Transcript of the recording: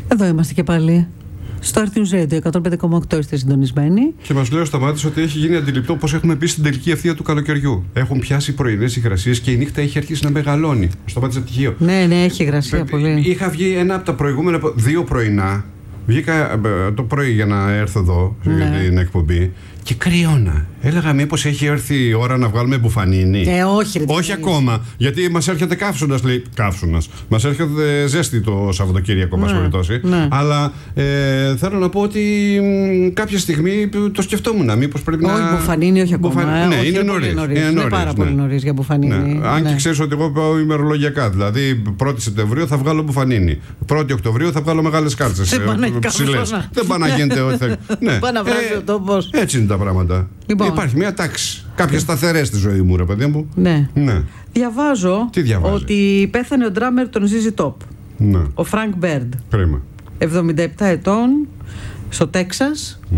Εδώ είμαστε και πάλι. Στο Earth News Radio 105,8 είστε συντονισμένοι. Και μας λέει ο Σταμάτης ότι έχει γίνει αντιληπτό πως έχουμε μπει στην τελική ευθεία του καλοκαιριού. Έχουν πιάσει πρωινές υγρασίες και η νύχτα έχει αρχίσει να μεγαλώνει. Ο Σταμάτης από πτυχίο. Ναι, έχει υγρασία πολύ. Είχα βγει ένα από τα προηγούμενα 2 πρωινά. Βγήκα το πρωί για να έρθω εδώ για την εκπομπή και κρυώνα. Έλεγα μήπως έχει έρθει η ώρα να βγάλουμε μπουφανίνη. Όχι, όχι ακόμα. Γιατί μας έρχεται καύσωνας, λέει. Καύσωνας. Μας έρχεται ζέστη το Σαββατοκύριακο, μας περιπτώσει. Αλλά θέλω να πω ότι κάποια στιγμή το σκεφτόμουν. Μήπως πρέπει να. Όχι, μπουφανίνη, όχι ακόμα. Ναι, είναι νωρίς. Είναι πάρα πολύ νωρίς για μπουφανίνη. Αν και ξέρεις ότι εγώ πάω ημερολογιακά. Δηλαδή 1η Σεπτεμβρίου θα βγάλω μπουφανίνη. 1η Οκτωβρίου θα βγάλω μεγάλες κάλτσες. Δεν πάει να γίνεται ό,τι θέλει. Έτσι είναι τα πράγματα. Λοιπόν. Υπάρχει μια τάξη. Κάποιες σταθερές στη ζωή μου, ρε παιδί μου. Ναι. Διαβάζω ότι πέθανε ο ντράμερ των ZZ Top. Ναι. Ο Frank Bird. Κρίμα. 77 ετών, στο Τέξας.